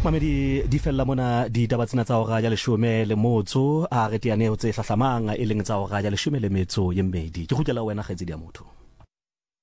Mamedi di fella mona di taba tsena tsa hora ya 10 le motso a re teane ho tse hlahlamang e leng tsa hora ya 10 le metso ye mmedi ke gutlela wena kgetsi dia motho